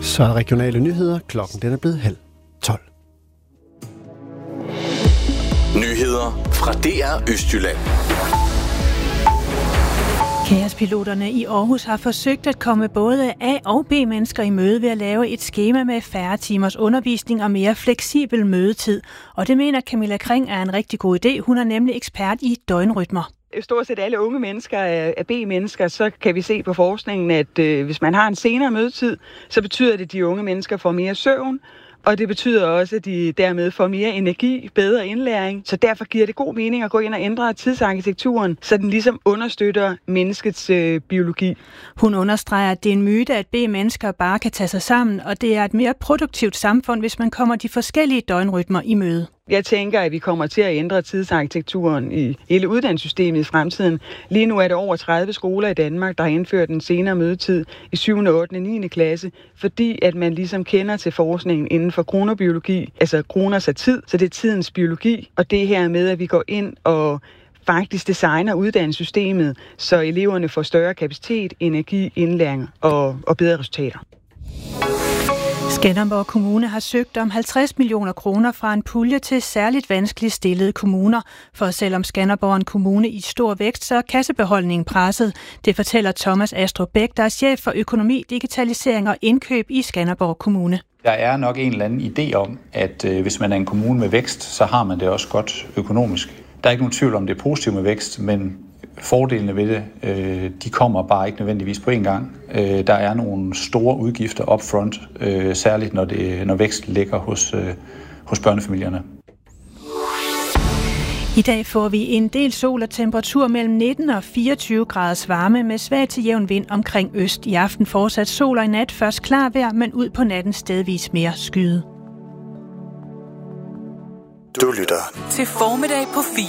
Så er regionale nyheder. Klokken den er blevet 11:30. Nyheder fra DR Østjylland. Kaospiloterne i Aarhus har forsøgt at komme både A- og B-mennesker i møde ved at lave et skema med færre timers undervisning og mere fleksibel mødetid. Og det mener Camilla Kring er en rigtig god idé. Hun er nemlig ekspert i døgnrytmer. Stort set alle unge mennesker er B-mennesker, så kan vi se på forskningen, at hvis man har en senere mødetid, så betyder det, at de unge mennesker får mere søvn. Og det betyder også, at de dermed får mere energi, bedre indlæring. Så derfor giver det god mening at gå ind og ændre tidsarkitekturen, så den ligesom understøtter menneskets biologi. Hun understreger, at det er en myte, at B-mennesker bare kan tage sig sammen, og det er et mere produktivt samfund, hvis man kommer de forskellige døgnrytmer i møde. Jeg tænker, at vi kommer til at ændre tidsarkitekturen i hele uddannelsessystemet i fremtiden. Lige nu er der over 30 skoler i Danmark, der har indført en senere mødetid i 7., 8. og 9. klasse, fordi at man ligesom kender til forskningen inden for kronobiologi, altså kronos er tid, så det er tidens biologi, og det her med, at vi går ind og faktisk designer uddannelsessystemet, så eleverne får større kapacitet, energi, indlæring og bedre resultater. Skanderborg Kommune har søgt om 50 millioner kroner fra en pulje til særligt vanskeligt stillede kommuner. For selvom Skanderborg er en kommune i stor vækst, så er kassebeholdningen presset. Det fortæller Thomas Astrup Bæk, der er chef for økonomi, digitalisering og indkøb i Skanderborg Kommune. Der er nok en eller anden idé om, at hvis man er en kommune med vækst, så har man det også godt økonomisk. Der er ikke nogen tvivl om, det er positivt med vækst, men fordelene ved det, de kommer bare ikke nødvendigvis på en gang. Der er nogle store udgifter upfront, særligt når vækst ligger hos børnefamilierne. I dag får vi en del sol og temperatur mellem 19 og 24 graders varme med svag til jævn vind omkring øst. I aften fortsat sol og i nat først klar vejr, men ud på natten stedvis mere skyde. Du lytter til Formiddag på 4.